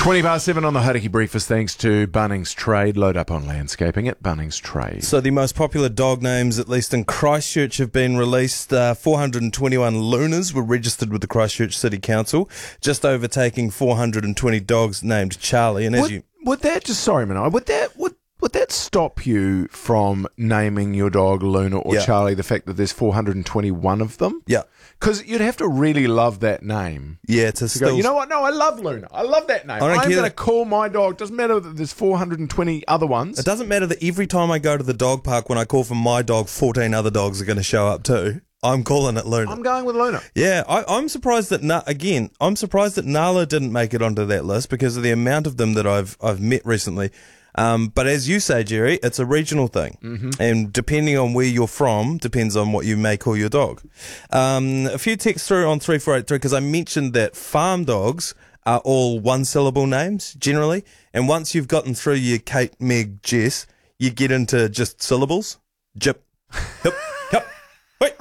7:20 on the Hauraki Breakfast, thanks to Bunnings Trade. Load up on landscaping at Bunnings Trade. So the most popular dog names, at least in Christchurch, have been released. 421 Lunas were registered with the Christchurch City Council, just overtaking 420 dogs named Charlie. And Would that stop you from naming your dog Luna or Charlie, the fact that there's 421 of them? Yeah. Because you'd have to really love that name. Yeah, to go, you know what? No, I love Luna. I love that name. I'm going to call my dog. Doesn't matter that there's 420 other ones. It doesn't matter that every time I go to the dog park, when I call for my dog, 14 other dogs are going to show up too. I'm calling it Luna. I'm going with Luna. Yeah, I'm surprised that Nala didn't make it onto that list because of the amount of them that I've met recently. But as you say, Jerry, it's a regional thing. Mm-hmm. And depending on where you're from, depends on what you may call your dog. A few texts through on 3483 because I mentioned that farm dogs are all one-syllable names, generally. And once you've gotten through your Kate, Meg, Jess, you get into just syllables. Jip, hip, cup, wait,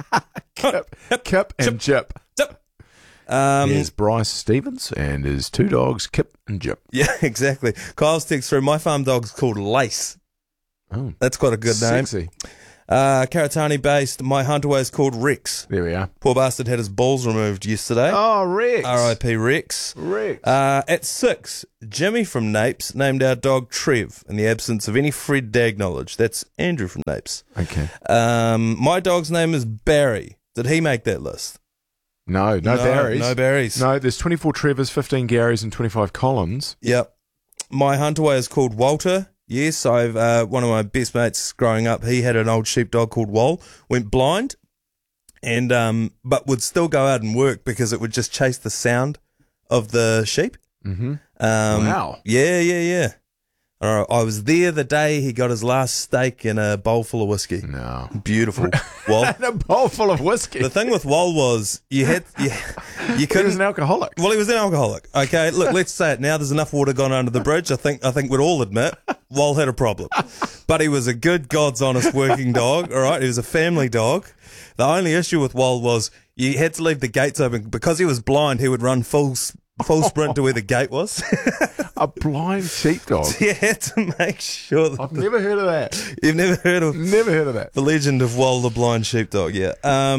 Kip and Jip. Zip. Here's Bryce Stevens and his two dogs, Kip and Jip. Yeah, exactly. Kyle's text through, my farm dog's called Lace. Oh, that's quite a good name. Sexy. Karatani based, my Huntaway is called Rex. There we are. Poor bastard had his balls removed yesterday. Oh, Rex. R.I.P. Rex. Rex. At 6, Jimmy from Napes named our dog Trev in the absence of any Fred Dag knowledge. That's Andrew from Napes. Okay. My dog's name is Barry. Did he make that list? No Barrys. No Barrys. No, there's 24 Trevors, 15 Garys, and 25 Collins. Yep. My Huntaway is called Walter. Yes, I've one of my best mates growing up, he had an old sheepdog called Wal, went blind, and but would still go out and work because it would just chase the sound of the sheep. Mm-hmm. Wow. Yeah. I was there the day he got his last steak in a bowl full of whiskey. No. Beautiful. Wal. In a bowl full of whiskey. The thing with Wal was you couldn't. He was an alcoholic. Well, he was an alcoholic. Okay, look, let's say it now. There's enough water gone under the bridge. I think we'd all admit Wal had a problem, but he was a good, God's honest working dog. All right, he was a family dog. The only issue with Wal was you had to leave the gates open because he was blind. He would run full sprint to where the gate was. A blind sheepdog. So you had to make sure that... I've never heard of that. You've never heard of... Never heard of that. The legend of Wal the blind sheepdog, yeah.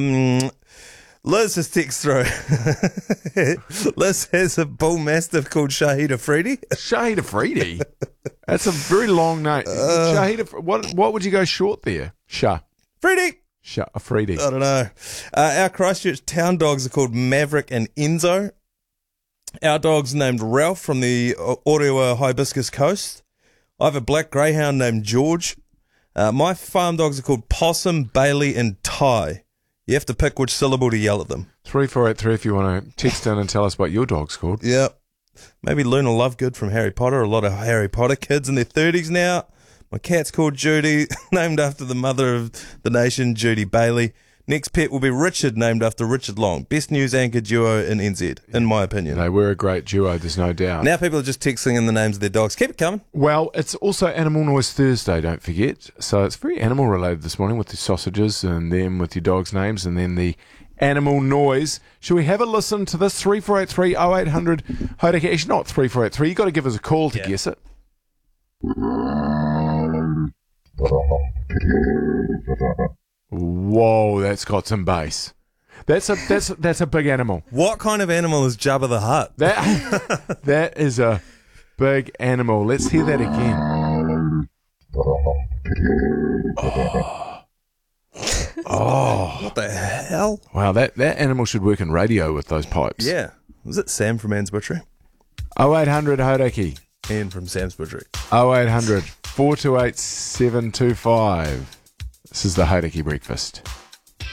Liz has text through. Liz has a bull mastiff called Shahid Afridi. Shahid Afridi? That's a very long name. Shahid, what would you go short there? Freddie. Afridi. I don't know. Our Christchurch town dogs are called Maverick and Enzo. Our dog's named Ralph from the Orewa Hibiscus Coast. I have a black greyhound named George. My farm dogs are called Possum, Bailey, and Ty. You have to pick which syllable to yell at them. 3483 if you want to text in and tell us what your dog's called. Yeah. Maybe Luna Lovegood from Harry Potter. A lot of Harry Potter kids in their 30s now. My cat's called Judy, named after the mother of the nation, Judy Bailey. Next pet will be Richard, named after Richard Long. Best news anchor duo in NZ, in my opinion. They were a great duo, there's no doubt. Now people are just texting in the names of their dogs. Keep it coming. Well, it's also Animal Noise Thursday, don't forget. So it's very animal related this morning with the sausages and then with your dog's names and then the animal noise. Should we have a listen to this? 3483 0800 Hauraki. Actually, not 3483. You've got to give us a call to guess it. Whoa, that's got some bass. That's a big animal. What kind of animal is Jabba the Hutt? That is a big animal. Let's hear that again. Oh. What the hell? Wow, that animal should work in radio with those pipes. Yeah. Was it Sam from Anne's Butchery? 0800 Hauraki. Ian from Sam's Butchery. 0800 428 725. This is the Hauraki Breakfast.